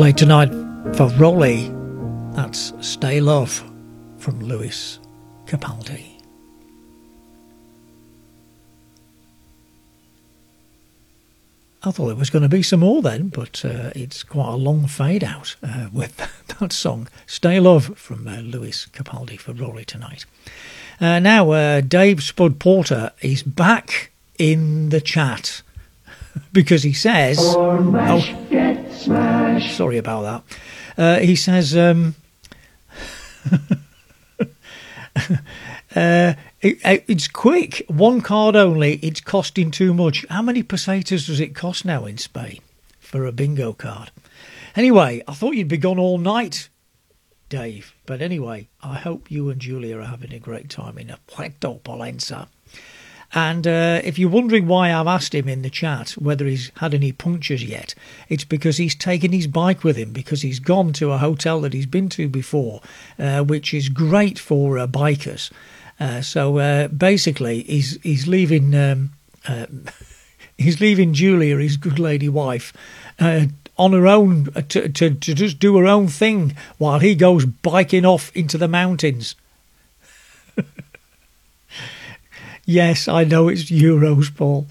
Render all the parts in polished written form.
Play tonight for Rolly. That's Stay Love from Lewis Capaldi. I thought there was going to be some more then, but it's quite a long fade out with that song, Stay Love, from Lewis Capaldi for Rolly tonight. Now, Dave Spud Porter is back in the chat because he says... sorry about that. He says... it's quick, one card only, it's costing too much. How many pesetas does it cost now in Spain for a bingo card? Anyway, I thought you'd be gone all night, Dave. But anyway, I hope you and Julia are having a great time in Puerto Pollensa. And if you're wondering why I've asked him in the chat whether he's had any punctures yet, it's because he's taken his bike with him, because he's gone to a hotel that he's been to before, which is great for bikers. So basically, he's leaving Julia, his good lady wife, on her own to just do her own thing while he goes biking off into the mountains. Yes, I know it's Euros, Paul.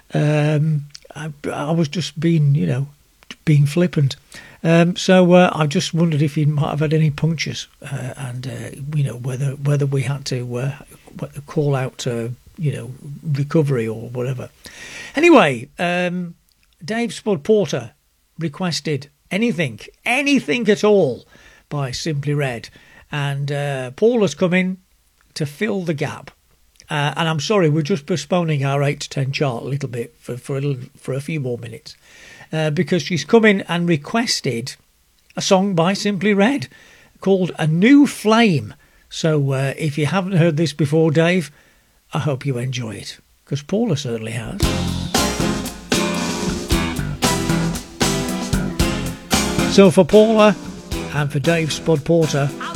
I was just being flippant. So I just wondered if you might have had any punctures, and whether we had to call out recovery or whatever. Anyway, Dave Spud Porter requested anything at all by Simply Red, and Paul has come in to fill the gap. And I'm sorry, we're just postponing our 8 to 10 chart a little bit for a few more minutes, because she's come in and requested a song by Simply Red called A New Flame. So if you haven't heard this before, Dave, I hope you enjoy it, because Paula certainly has. So for Paula and for Dave Spud Porter,